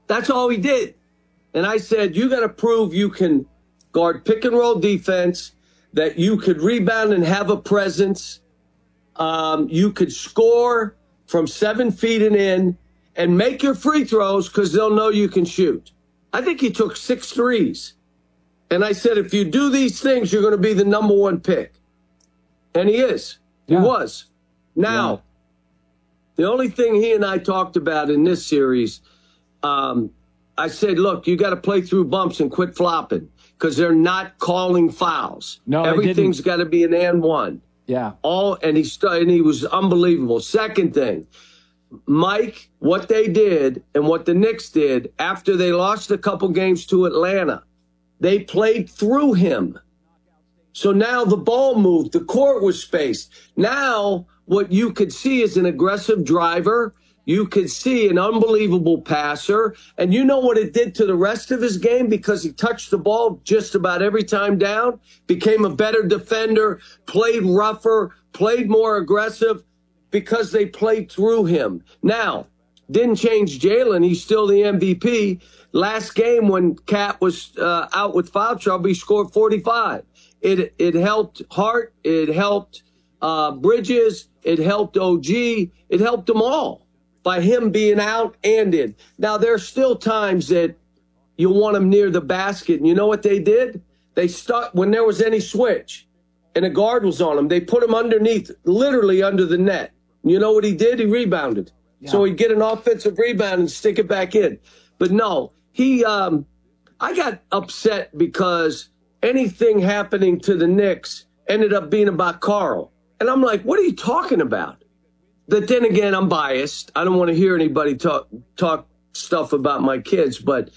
That's all he did. And I said, you got to prove you can guard pick and roll defense, that you could rebound and have a presence. You could score from 7 feet and in and make your free throws because they'll know you can shoot. I think he took 6 threes. And I said, if you do these things, you're going to be the number 1 pick. And he is. He was. Now, the only thing he and I talked about in this series, I said, look, you got to play through bumps and quit flopping because they're not calling fouls. No, everything's got to be an and one. Yeah. And he was unbelievable. Second thing, Mike, what they did and what the Knicks did after they lost a couple games to Atlanta, they played through him. So now the ball moved. The court was spaced. Now what you could see is an aggressive driver. You could see an unbelievable passer. And you know what it did to the rest of his game because he touched the ball just about every time down, became a better defender, played rougher, played more aggressive because they played through him. Now, didn't change Jalen. He's still the MVP. Last game when Cat was out with foul trouble, he scored 45. It helped Hart. It helped Bridges. It helped OG. It helped them all by him being out and in. Now, there's still times that you want him near the basket. And you know what they did? They stuck when there was any switch and a guard was on him. They put him underneath, literally under the net. You know what he did? He rebounded. Yeah. So he'd get an offensive rebound and stick it back in. But no, I got upset because anything happening to the Knicks ended up being about Carl. And I'm like, what are you talking about? But then again, I'm biased. I don't want to hear anybody talk stuff about my kids. But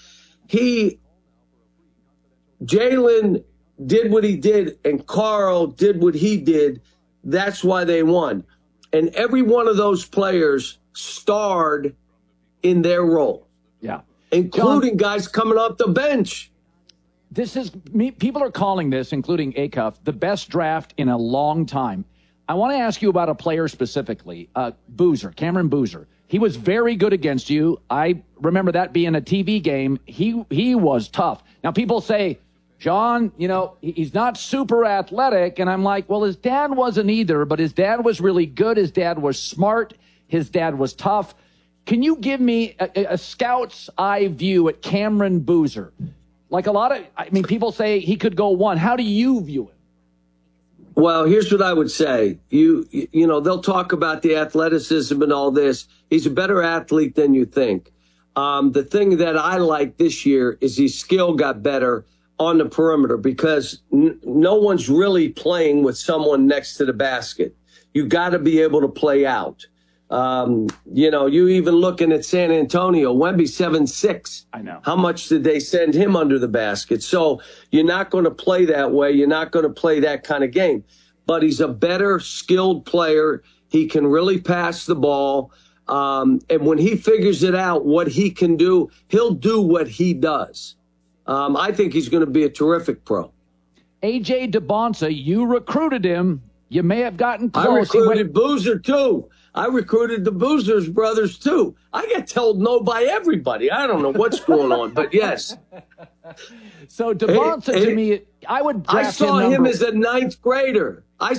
Jalen did what he did, and Carl did what he did. That's why they won. And every one of those players starred in their role. Yeah. Including guys coming off the bench. This is me. People are calling this, including Acuff, the best draft in a long time. I want to ask you about a player specifically, Boozer, Cameron Boozer. He was very good against you. I remember that being a TV game. He was tough. Now, people say, John, he's not super athletic. And I'm like, well, his dad wasn't either, but his dad was really good. His dad was smart. His dad was tough. Can you give me a scout's eye view at Cameron Boozer? Like people say he could go 1. How do you view it? Well, here's what I would say. They'll talk about the athleticism and all this. He's a better athlete than you think. The thing that I like this year is his skill got better on the perimeter because no one's really playing with someone next to the basket. You got to be able to play out. You even looking at San Antonio, Wemby 7'6". I know. How much did they send him under the basket? So you're not going to play that way. You're not going to play that kind of game. But he's a better skilled player. He can really pass the ball. And when he figures it out, what he can do, he'll do what he does. I think he's going to be a terrific pro. A.J. DeBonsa, you recruited him. You may have gotten close. I recruited Boozer, too. I recruited the Boozer's brothers, too. I get told no by everybody. I don't know what's going on, but yes. So DeBonsa, to me, I would draft I saw him as a 9th grader. I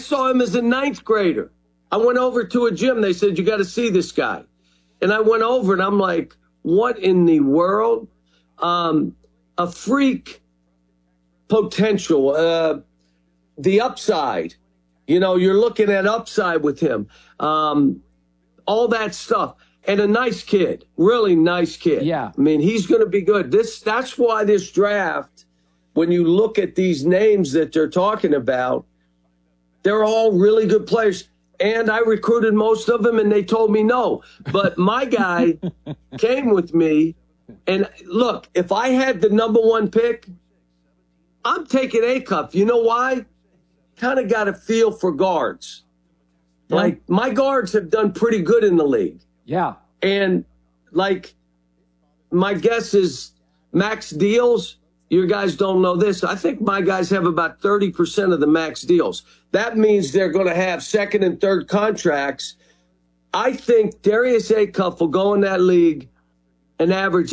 went over to a gym. They said, you got to see this guy. And I went over, and I'm like, what in the world? A freak potential, the upside. You're looking at upside with him. All that stuff. And a nice kid, really nice kid. Yeah. I mean, he's going to be good. That's why this draft, when you look at these names that they're talking about, they're all really good players. And I recruited most of them, and they told me no. But my guy came with me. And look, if I had the number 1 pick, I'm taking Acuff. You know why? Kind of got a feel for guards. Yeah. Like, my guards have done pretty good in the league. Yeah. And, my guess is max deals. You guys don't know this. I think my guys have about 30% of the max deals. That means they're going to have 2nd and 3rd contracts. I think Darius Acuff will go in that league and average